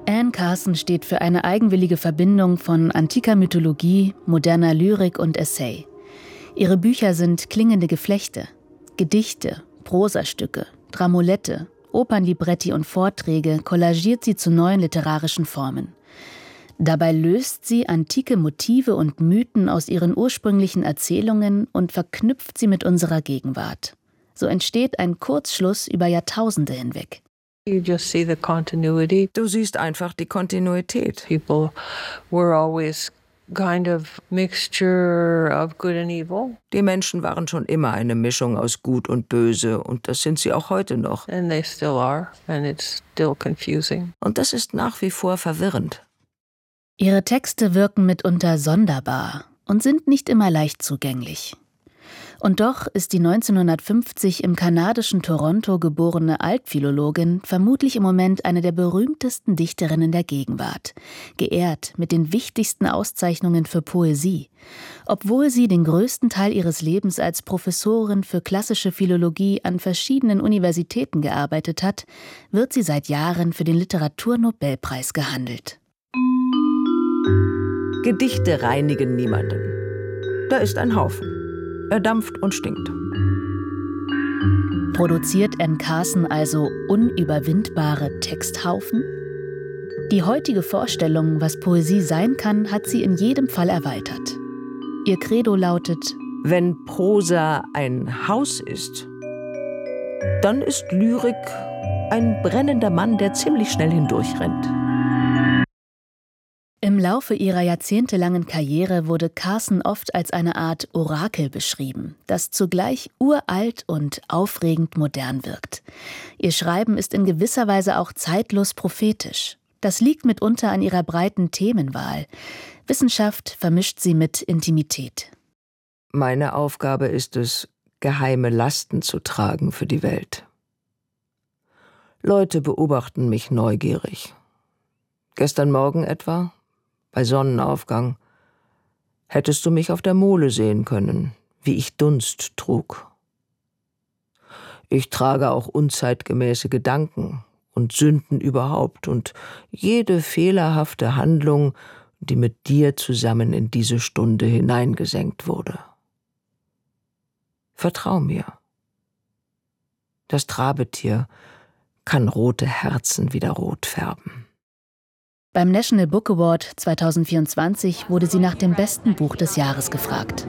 Anne Carson steht für eine eigenwillige Verbindung von antiker Mythologie, moderner Lyrik und Essay. Ihre Bücher sind klingende Geflechte. Gedichte, Prosastücke, Dramolette, Opernlibretti und Vorträge kollagiert sie zu neuen literarischen Formen. Dabei löst sie antike Motive und Mythen aus ihren ursprünglichen Erzählungen und verknüpft sie mit unserer Gegenwart. So entsteht ein Kurzschluss über Jahrtausende hinweg. Du siehst einfach die Kontinuität. People were always kind of mixture of good and evil. Die Menschen waren schon immer eine Mischung aus Gut und Böse und das sind sie auch heute noch. And they still are, and it's still confusing. Und das ist nach wie vor verwirrend. Ihre Texte wirken mitunter sonderbar und sind nicht immer leicht zugänglich. Und doch ist die 1950 im kanadischen Toronto geborene Altphilologin vermutlich im Moment eine der berühmtesten Dichterinnen der Gegenwart, geehrt mit den wichtigsten Auszeichnungen für Poesie, obwohl sie den größten Teil ihres Lebens als Professorin für klassische Philologie an verschiedenen Universitäten gearbeitet hat, wird sie seit Jahren für den Literaturnobelpreis gehandelt. Gedichte reinigen niemanden. Da ist ein Haufen. Er dampft und stinkt. Produziert Anne Carson also unüberwindbare Texthaufen? Die heutige Vorstellung, was Poesie sein kann, hat sie in jedem Fall erweitert. Ihr Credo lautet: Wenn Prosa ein Haus ist, dann ist Lyrik ein brennender Mann, der ziemlich schnell hindurchrennt. Im Laufe ihrer jahrzehntelangen Karriere wurde Carson oft als eine Art Orakel beschrieben, das zugleich uralt und aufregend modern wirkt. Ihr Schreiben ist in gewisser Weise auch zeitlos prophetisch. Das liegt mitunter an ihrer breiten Themenwahl. Wissenschaft vermischt sie mit Intimität. Meine Aufgabe ist es, geheime Lasten zu tragen für die Welt. Leute beobachten mich neugierig. Gestern Morgen etwa, bei Sonnenaufgang, hättest du mich auf der Mole sehen können, wie ich Dunst trug. Ich trage auch unzeitgemäße Gedanken und Sünden überhaupt und jede fehlerhafte Handlung, die mit dir zusammen in diese Stunde hineingesenkt wurde. Vertrau mir. Das Trabetier kann rote Herzen wieder rot färben. Beim National Book Award 2024 wurde sie nach dem besten Buch des Jahres gefragt.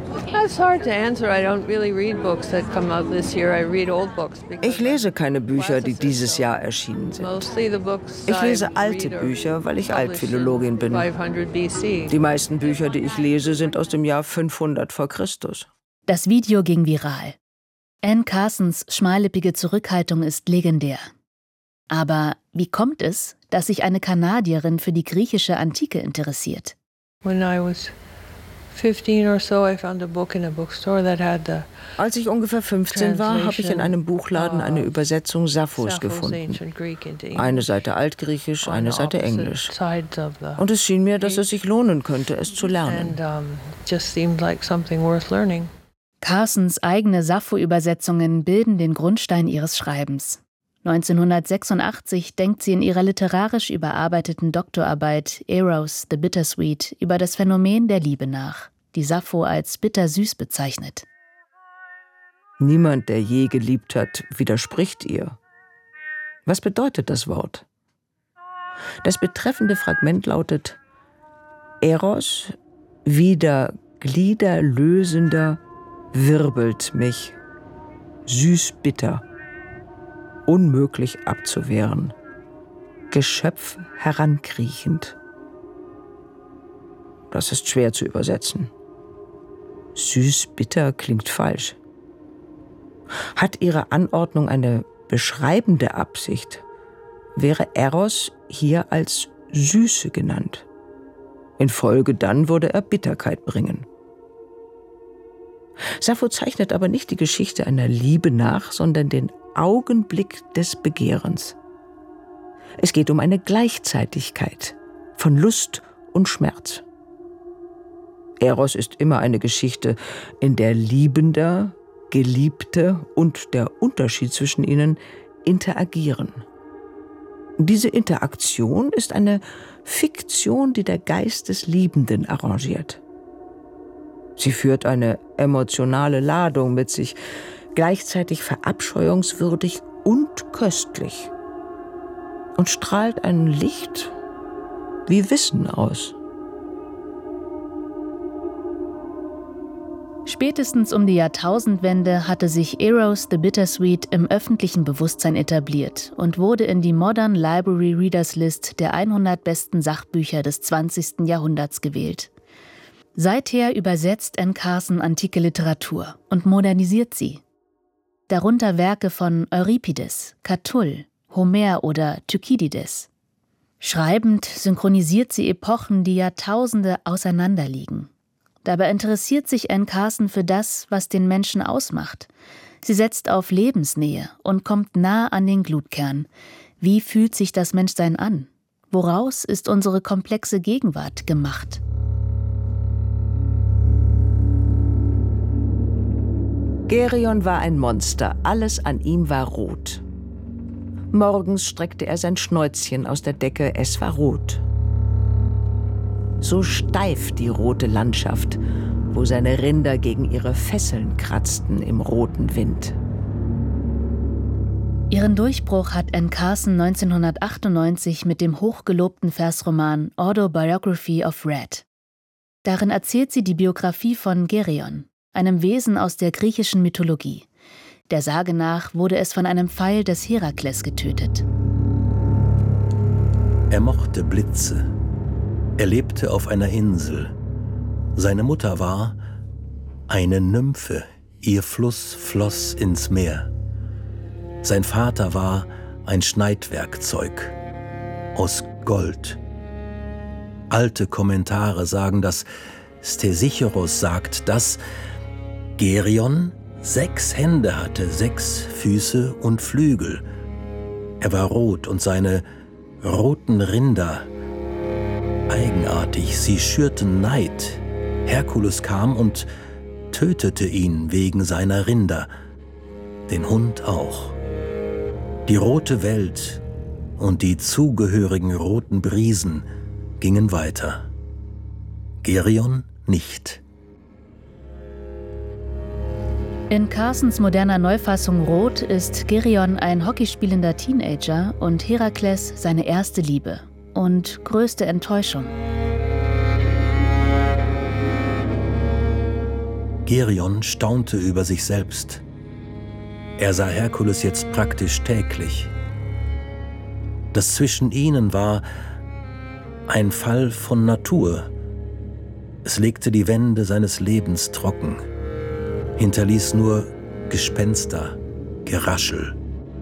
Ich lese keine Bücher, die dieses Jahr erschienen sind. Ich lese alte Bücher, weil ich Altphilologin bin. Die meisten Bücher, die ich lese, sind aus dem Jahr 500 vor Christus. Das Video ging viral. Anne Carsons schmallippige Zurückhaltung ist legendär. Aber wie kommt es, dass sich eine Kanadierin für die griechische Antike interessiert? Als ich ungefähr 15 war, habe ich in einem Buchladen eine Übersetzung Sapphos gefunden. Eine Seite Altgriechisch, eine Seite Englisch. Und es schien mir, dass es sich lohnen könnte, es zu lernen. Carsons eigene Sappho-Übersetzungen bilden den Grundstein ihres Schreibens. 1986 denkt sie in ihrer literarisch überarbeiteten Doktorarbeit Eros, the Bittersweet über das Phänomen der Liebe nach, die Sappho als bittersüß bezeichnet. Niemand, der je geliebt hat, widerspricht ihr. Was bedeutet das Wort? Das betreffende Fragment lautet: Eros, wieder gliederlösender, wirbelt mich, süß-bitter, unmöglich abzuwehren, Geschöpf herankriechend. Das ist schwer zu übersetzen. Süß-bitter klingt falsch. Hat ihre Anordnung eine beschreibende Absicht, wäre Eros hier als Süße genannt. In Folge dann würde er Bitterkeit bringen. Sappho zeichnet aber nicht die Geschichte einer Liebe nach, sondern den Augenblick des Begehrens. Es geht um eine Gleichzeitigkeit von Lust und Schmerz. Eros ist immer eine Geschichte, in der Liebender, Geliebte und der Unterschied zwischen ihnen interagieren. Diese Interaktion ist eine Fiktion, die der Geist des Liebenden arrangiert. Sie führt eine emotionale Ladung mit sich, gleichzeitig verabscheuungswürdig und köstlich, und strahlt ein Licht wie Wissen aus. Spätestens um die Jahrtausendwende hatte sich Eros the Bittersweet im öffentlichen Bewusstsein etabliert und wurde in die Modern Library Readers List der 100 besten Sachbücher des 20. Jahrhunderts gewählt. Seither übersetzt Anne Carson antike Literatur und modernisiert sie. Darunter Werke von Euripides, Catull, Homer oder Thukydides. Schreibend synchronisiert sie Epochen, die Jahrtausende auseinanderliegen. Dabei interessiert sich Anne Carson für das, was den Menschen ausmacht. Sie setzt auf Lebensnähe und kommt nah an den Glutkern. Wie fühlt sich das Menschsein an? Woraus ist unsere komplexe Gegenwart gemacht? Gerion war ein Monster, alles an ihm war rot. Morgens streckte er sein Schnäuzchen aus der Decke, es war rot. So steif die rote Landschaft, wo seine Rinder gegen ihre Fesseln kratzten im roten Wind. Ihren Durchbruch hat Anne Carson 1998 mit dem hochgelobten Versroman Autobiography of Red. Darin erzählt sie die Biografie von Gerion, einem Wesen aus der griechischen Mythologie. Der Sage nach wurde es von einem Pfeil des Herakles getötet. Er mochte Blitze. Er lebte auf einer Insel. Seine Mutter war eine Nymphe. Ihr Fluss floss ins Meer. Sein Vater war ein Schneidwerkzeug aus Gold. Alte Kommentare sagen, dass Stesichorus sagt, dass Gerion 6 Hände hatte, 6 Füße und Flügel. Er war rot und seine roten Rinder eigenartig, sie schürten Neid. Herkules kam und tötete ihn wegen seiner Rinder, den Hund auch. Die rote Welt und die zugehörigen roten Brisen gingen weiter. Gerion nicht. In Carsons moderner Neufassung Rot ist Gerion ein hockeyspielender Teenager und Herakles seine erste Liebe und größte Enttäuschung. Gerion staunte über sich selbst. Er sah Herkules jetzt praktisch täglich. Das zwischen ihnen war ein Fall von Natur. Es legte die Wände seines Lebens trocken, hinterließ nur Gespenster, Geraschel.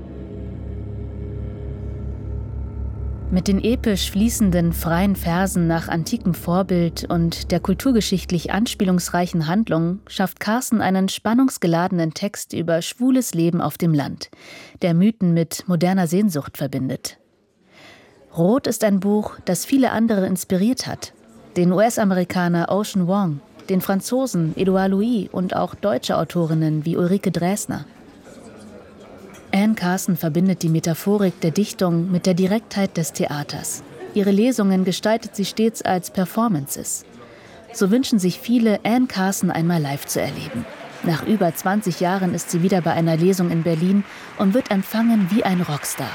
Mit den episch fließenden, freien Versen nach antikem Vorbild und der kulturgeschichtlich anspielungsreichen Handlung schafft Carson einen spannungsgeladenen Text über schwules Leben auf dem Land, der Mythen mit moderner Sehnsucht verbindet. Rot ist ein Buch, das viele andere inspiriert hat. Den US-Amerikaner Ocean Vuong, den Franzosen Edouard Louis und auch deutsche Autorinnen wie Ulrike Dresner. Anne Carson verbindet die Metaphorik der Dichtung mit der Direktheit des Theaters. Ihre Lesungen gestaltet sie stets als Performances. So wünschen sich viele, Anne Carson einmal live zu erleben. Nach über 20 Jahren ist sie wieder bei einer Lesung in Berlin und wird empfangen wie ein Rockstar.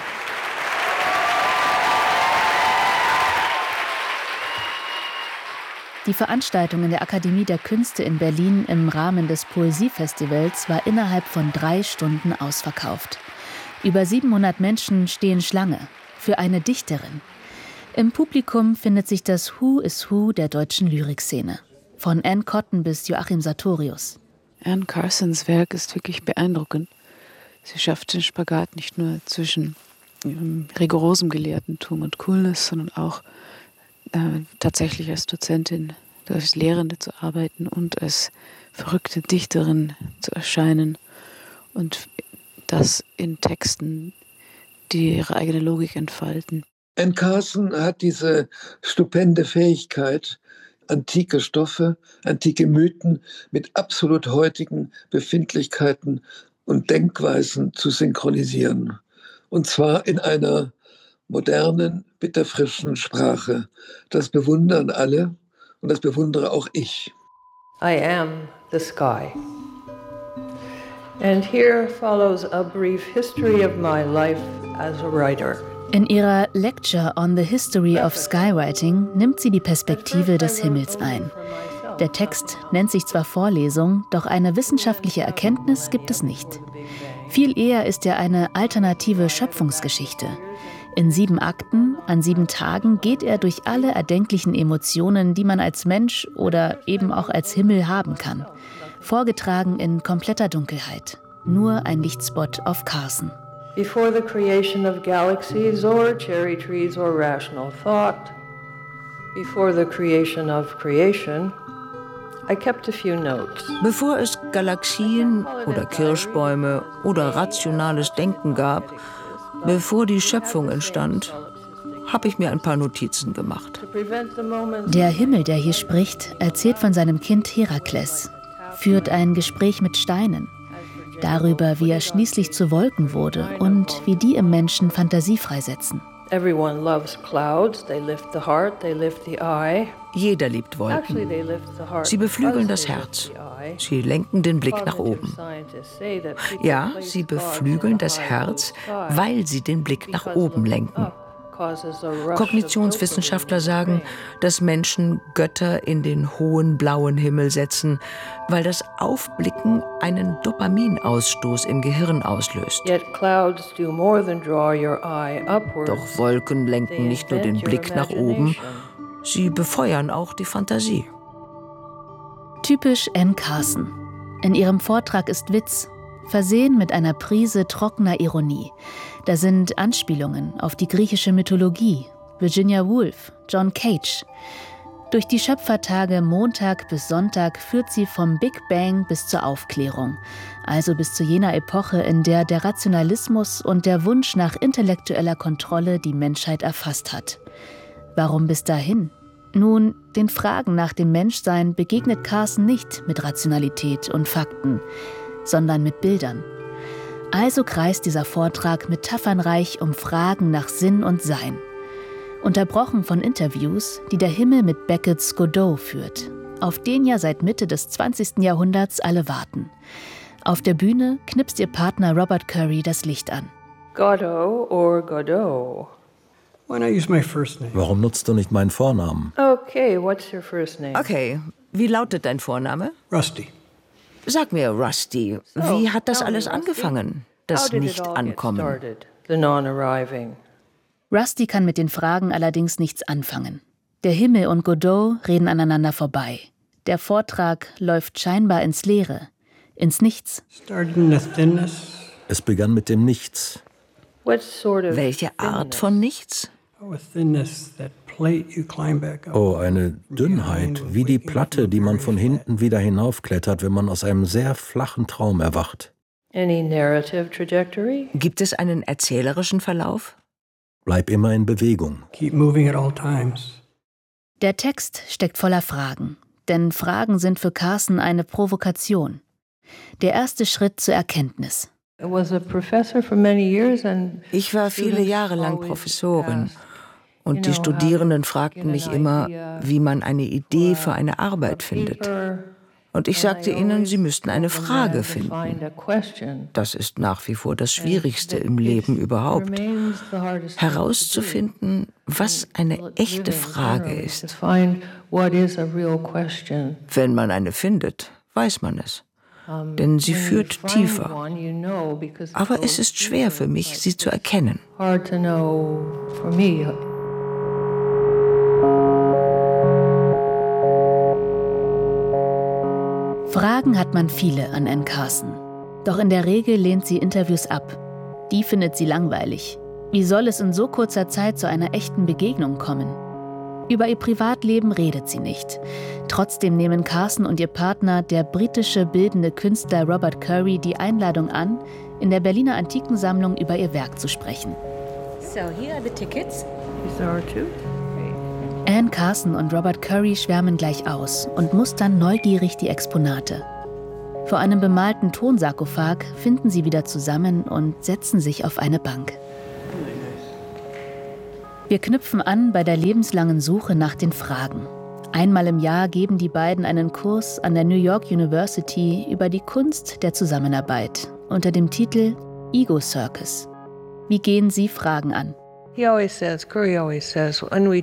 Die Veranstaltung in der Akademie der Künste in Berlin im Rahmen des Poesiefestivals war innerhalb von 3 Stunden ausverkauft. Über 700 Menschen stehen Schlange für eine Dichterin. Im Publikum findet sich das Who is Who der deutschen Lyrikszene. Von Anne Cotton bis Joachim Sartorius. Anne Carsons Werk ist wirklich beeindruckend. Sie schafft den Spagat nicht nur zwischen rigorosem Gelehrtentum und Coolness, sondern auch tatsächlich als Dozentin, als Lehrende zu arbeiten und als verrückte Dichterin zu erscheinen und das in Texten, die ihre eigene Logik entfalten. Anne Carson hat diese stupende Fähigkeit, antike Stoffe, antike Mythen mit absolut heutigen Befindlichkeiten und Denkweisen zu synchronisieren. Und zwar in einer modernen, bitterfrischen Sprache. Das bewundern alle und das bewundere auch ich. I am the sky. And here follows a brief history of my life as a writer. In ihrer Lecture on the History of Skywriting nimmt sie die Perspektive des Himmels ein. Der Text nennt sich zwar Vorlesung, doch eine wissenschaftliche Erkenntnis gibt es nicht. Viel eher ist er eine alternative Schöpfungsgeschichte. In 7 Akten, an 7 Tagen geht er durch alle erdenklichen Emotionen, die man als Mensch oder eben auch als Himmel haben kann. Vorgetragen in kompletter Dunkelheit. Nur ein Lichtspot auf Carson. Before the creation of galaxies or cherry trees or rational thought, before the creation of creation, I kept a few notes. Bevor es Galaxien oder Kirschbäume oder rationales Denken gab, bevor die Schöpfung entstand, habe ich mir ein paar Notizen gemacht. Der Himmel, der hier spricht, erzählt von seinem Kind Herakles, führt ein Gespräch mit Steinen, darüber, wie er schließlich zu Wolken wurde und wie die im Menschen Fantasie freisetzen. Everyone loves clouds, they lift the heart, they lift the eye. Jeder liebt Wolken. Sie beflügeln das Herz. Sie lenken den Blick nach oben. Ja, sie beflügeln das Herz, weil sie den Blick nach oben lenken. Kognitionswissenschaftler sagen, dass Menschen Götter in den hohen blauen Himmel setzen, weil das Aufblicken einen Dopaminausstoß im Gehirn auslöst. Doch Wolken lenken nicht nur den Blick nach oben, sie befeuern auch die Fantasie. Typisch Anne Carson. In ihrem Vortrag ist Witz, versehen mit einer Prise trockener Ironie. Da sind Anspielungen auf die griechische Mythologie, Virginia Woolf, John Cage. Durch die Schöpfertage Montag bis Sonntag führt sie vom Big Bang bis zur Aufklärung, also bis zu jener Epoche, in der der Rationalismus und der Wunsch nach intellektueller Kontrolle die Menschheit erfasst hat. Warum bis dahin? Nun, den Fragen nach dem Menschsein begegnet Carson nicht mit Rationalität und Fakten, sondern mit Bildern. Also kreist dieser Vortrag metaphernreich um Fragen nach Sinn und Sein. Unterbrochen von Interviews, die der Himmel mit Becketts Godot führt, auf den ja seit Mitte des 20. Jahrhunderts alle warten. Auf der Bühne knipst ihr Partner Robert Curry das Licht an. Godot or Godot? Why not use my first name? Warum nutzt du nicht meinen Vornamen? Okay, what's your first name? Okay, wie lautet dein Vorname? Rusty. Sag mir, Rusty, wie hat das alles angefangen? Das Nicht-Ankommen. Rusty kann mit den Fragen allerdings nichts anfangen. Der Himmel und Godot reden aneinander vorbei. Der Vortrag läuft scheinbar ins Leere, ins Nichts. Es begann mit dem Nichts. Welche Art von Nichts? Oh, eine Dünnheit, wie die Platte, die man von hinten wieder hinaufklettert, wenn man aus einem sehr flachen Traum erwacht. Gibt es einen erzählerischen Verlauf? Bleib immer in Bewegung. Der Text steckt voller Fragen, denn Fragen sind für Carson eine Provokation. Der erste Schritt zur Erkenntnis. Ich war viele Jahre lang Professorin. Und die Studierenden fragten mich immer, wie man eine Idee für eine Arbeit findet. Und ich sagte ihnen, sie müssten eine Frage finden. Das ist nach wie vor das Schwierigste im Leben überhaupt. Herauszufinden, was eine echte Frage ist. Wenn man eine findet, weiß man es. Denn sie führt tiefer. Aber es ist schwer für mich, sie zu erkennen. Fragen hat man viele an Anne Carson. Doch in der Regel lehnt sie Interviews ab. Die findet sie langweilig. Wie soll es in so kurzer Zeit zu einer echten Begegnung kommen? Über ihr Privatleben redet sie nicht. Trotzdem nehmen Carson und ihr Partner, der britische bildende Künstler Robert Curry, die Einladung an, in der Berliner Antikensammlung über ihr Werk zu sprechen. So, here are the tickets. These are two. Anne Carson und Robert Curry schwärmen gleich aus und mustern neugierig die Exponate. Vor einem bemalten Tonsarkophag finden sie wieder zusammen und setzen sich auf eine Bank. Wir knüpfen an bei der lebenslangen Suche nach den Fragen. Einmal im Jahr geben die beiden einen Kurs an der New York University über die Kunst der Zusammenarbeit unter dem Titel Ego Circus. Wie gehen Sie Fragen an? Curry sagt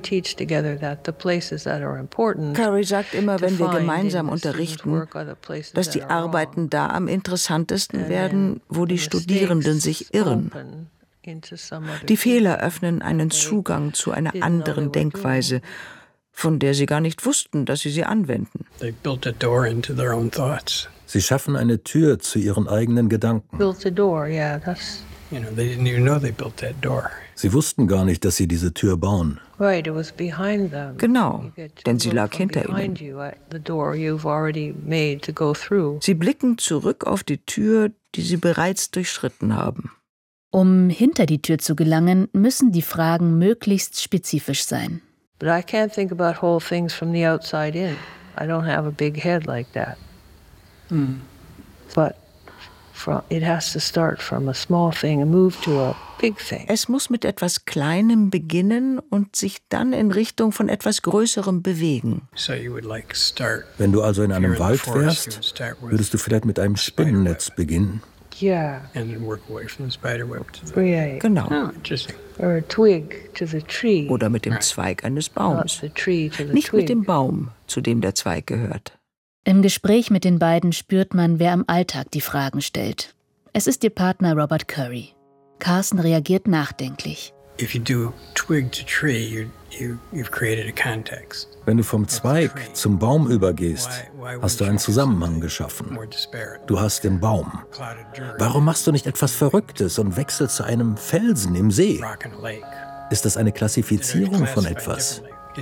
immer, wenn wir gemeinsam unterrichten, dass die Arbeiten da am interessantesten werden, wo die Studierenden sich irren. Die Fehler öffnen einen Zugang zu einer anderen Denkweise, von der sie gar nicht wussten, dass sie sie anwenden. Sie schaffen eine Tür zu ihren eigenen Gedanken. Sie wussten gar nicht, dass sie diese Tür bauen. Genau, denn sie lag hinter ihnen. Sie blicken zurück auf die Tür, die sie bereits durchschritten haben. Um hinter die Tür zu gelangen, müssen die Fragen möglichst spezifisch sein. But I can't think about whole things from the outside in. I don't have a big head like that. But it has to start from a small thing and move to a big thing. Es muss mit etwas Kleinem beginnen und sich dann in Richtung von etwas Größerem bewegen. Wenn du also in einem Wald wärst, würdest du vielleicht mit einem Spinnennetz beginnen. Yeah. Genau. Or a twig to the tree. Oder mit dem Zweig eines Baums. Not the tree to the Nicht mit dem twig. Baum, zu dem der Zweig gehört. Im Gespräch mit den beiden spürt man, wer im Alltag die Fragen stellt. Es ist ihr Partner Robert Curry. Carson reagiert nachdenklich. Wenn du vom Zweig zum Baum übergehst, hast du einen Zusammenhang geschaffen. Du hast den Baum. Warum machst du nicht etwas Verrücktes und wechselst zu einem Felsen im See? Ist das eine Klassifizierung von etwas?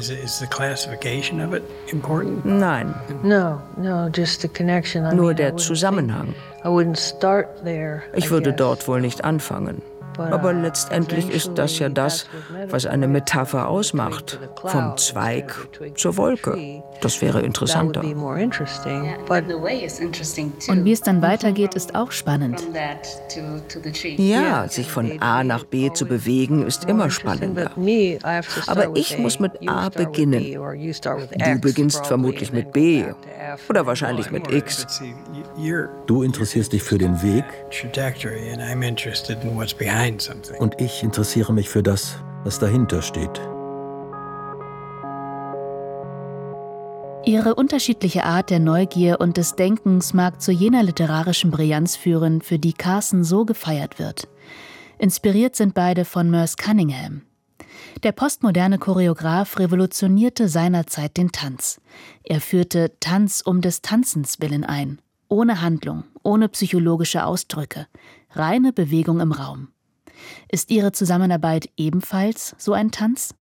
Nein, No, just the connection. nur der Zusammenhang. I wouldn't start there. Ich würde dort wohl nicht anfangen. Aber letztendlich ist das ja das, was eine Metapher ausmacht. Vom Zweig zur Wolke. Das wäre interessanter. Und wie es dann weitergeht, ist auch spannend. Ja, sich von A nach B zu bewegen, ist immer spannender. Aber ich muss mit A beginnen. Du beginnst vermutlich mit B oder wahrscheinlich mit X. Du interessierst dich für den Weg und ich interessiere mich für das, was dahinter steht. Ihre unterschiedliche Art der Neugier und des Denkens mag zu jener literarischen Brillanz führen, für die Carson so gefeiert wird. Inspiriert sind beide von Merce Cunningham. Der postmoderne Choreograf revolutionierte seinerzeit den Tanz. Er führte Tanz um des Tanzens willen ein. Ohne Handlung, ohne psychologische Ausdrücke. Reine Bewegung im Raum. Ist Ihre Zusammenarbeit ebenfalls so ein Tanz?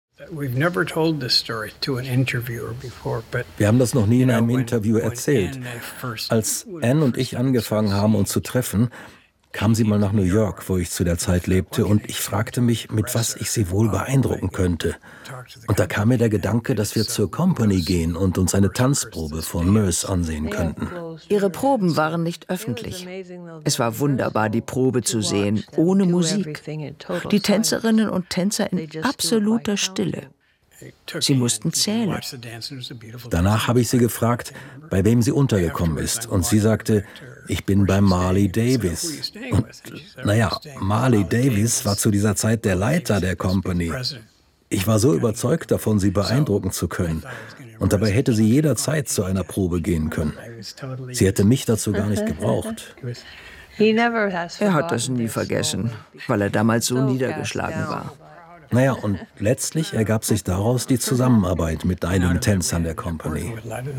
Wir haben das noch nie in einem Interview erzählt. Als Anne und ich angefangen haben, uns zu treffen, kam sie mal nach New York, wo ich zu der Zeit lebte, und ich fragte mich, mit was ich sie wohl beeindrucken könnte. Und da kam mir der Gedanke, dass wir zur Company gehen und uns eine Tanzprobe von Merce ansehen könnten. Ihre Proben waren nicht öffentlich. Es war wunderbar, die Probe zu sehen, ohne Musik. Die Tänzerinnen und Tänzer in absoluter Stille. Sie mussten zählen. Danach habe ich sie gefragt, bei wem sie untergekommen ist. Und sie sagte, ich bin bei Marley Davis. Und naja, Marley Davis war zu dieser Zeit der Leiter der Company. Ich war so überzeugt davon, sie beeindrucken zu können. Und dabei hätte sie jederzeit zu einer Probe gehen können. Sie hätte mich dazu gar nicht gebraucht. Er hat das nie vergessen, weil er damals so niedergeschlagen war. Naja, und letztlich ergab sich daraus die Zusammenarbeit mit einigen Tänzern der Company.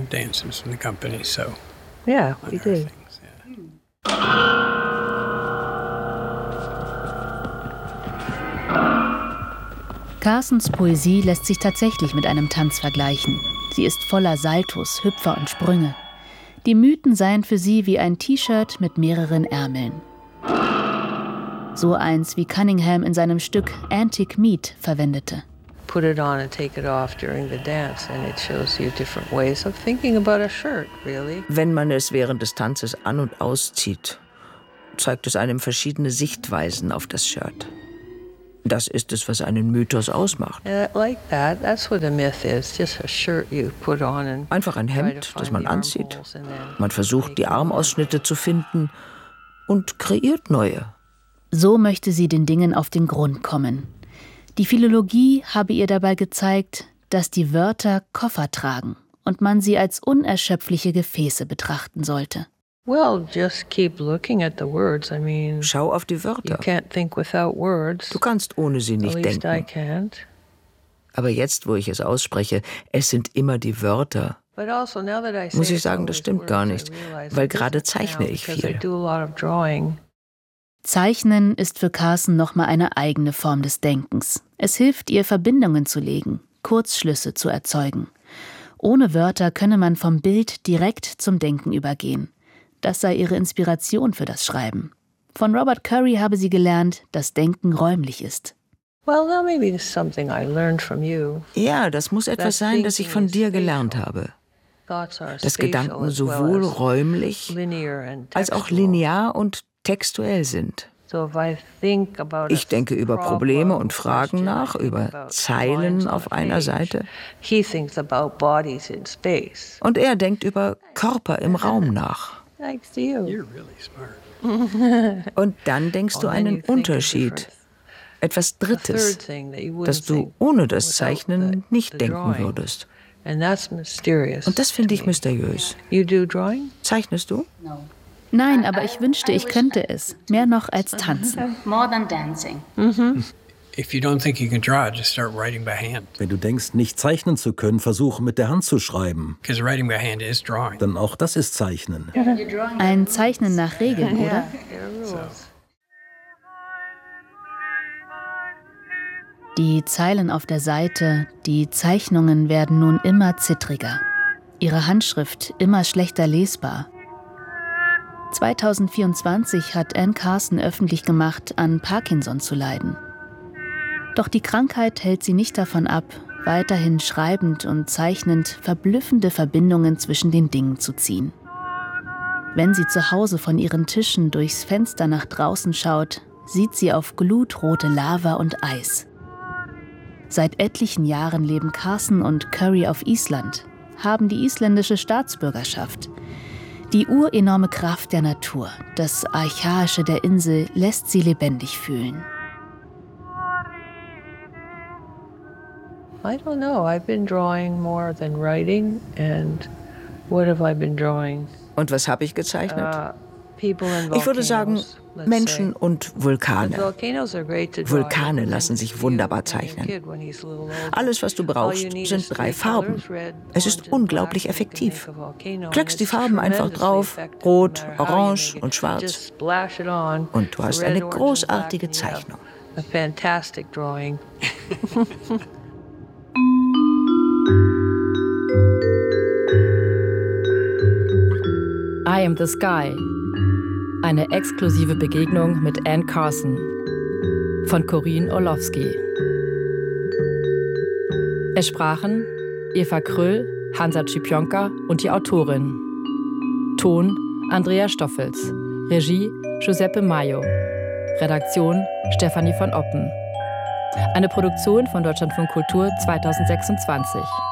Yeah, we did. Carsons Poesie lässt sich tatsächlich mit einem Tanz vergleichen. Sie ist voller Saltos, Hüpfer und Sprünge. Die Mythen seien für sie wie ein T-Shirt mit mehreren Ärmeln. So eins, wie Cunningham in seinem Stück Antique Meat verwendete. Put it on and take it off during the dance, and it shows you different ways of thinking about a shirt, really. Wenn man es während des Tanzes an- und auszieht, zeigt es einem verschiedene Sichtweisen auf das Shirt. Das ist es, was einen Mythos ausmacht. Einfach ein Hemd, das man anzieht. Man versucht, die Armausschnitte zu finden und kreiert neue. So möchte sie den Dingen auf den Grund kommen. Die Philologie habe ihr dabei gezeigt, dass die Wörter Koffer tragen und man sie als unerschöpfliche Gefäße betrachten sollte. Well, just keep looking at the words. I mean, schau auf die Wörter. You can't think without words. Du kannst ohne sie nicht At least denken. I can't. Aber jetzt, wo ich es ausspreche, es sind immer die Wörter. Muss ich sagen, das stimmt gar nicht, weil gerade zeichne ich viel. Zeichnen ist für Carson nochmal eine eigene Form des Denkens. Es hilft ihr, Verbindungen zu legen, Kurzschlüsse zu erzeugen. Ohne Wörter könne man vom Bild direkt zum Denken übergehen. Das sei ihre Inspiration für das Schreiben. Von Robert Curry habe sie gelernt, dass Denken räumlich ist. Ja, das muss etwas sein, das ich von dir gelernt habe. Dass Gedanken sowohl räumlich als auch linear und textuell sind. Ich denke über Probleme und Fragen nach, über Zeilen auf einer Seite. Und er denkt über Körper im Raum nach. Und dann denkst du einen Unterschied, etwas Drittes, das du ohne das Zeichnen nicht denken würdest. Und das finde ich mysteriös. Zeichnest du? Nein, aber ich wünschte, ich könnte es. Mehr noch als tanzen. Wenn du denkst, nicht zeichnen zu können, versuche mit der Hand zu schreiben. Denn auch das ist Zeichnen. Ein Zeichnen nach Regeln, oder? Die Zeilen auf der Seite, die Zeichnungen werden nun immer zittriger. Ihre Handschrift immer schlechter lesbar. 2024 hat Anne Carson öffentlich gemacht, an Parkinson zu leiden. Doch die Krankheit hält sie nicht davon ab, weiterhin schreibend und zeichnend verblüffende Verbindungen zwischen den Dingen zu ziehen. Wenn sie zu Hause von ihren Tischen durchs Fenster nach draußen schaut, sieht sie auf glutrote Lava und Eis. Seit etlichen Jahren leben Carson und Curry auf Island, haben die isländische Staatsbürgerschaft. Die urenorme Kraft der Natur, das Archaische der Insel lässt sie lebendig fühlen. I don't know. I've been drawing more than writing. And what have I been drawing? Und was habe ich gezeichnet? Ich würde sagen, Menschen und Vulkane. Vulkane lassen sich wunderbar zeichnen. Alles, was du brauchst, sind 3 Farben. Es ist unglaublich effektiv. Kleckst die Farben einfach drauf, rot, orange und schwarz. Und du hast eine großartige Zeichnung. A fantastic drawing. I Am the Sky. Eine exklusive Begegnung mit Anne Carson von Corinne Orlowski. Es sprachen Eva Kröll, Hansa Cipionka und die Autorin. Ton Andrea Stoffels. Regie Giuseppe Maio. Redaktion Stefanie von Oppen. Eine Produktion von Deutschlandfunk Kultur 2026.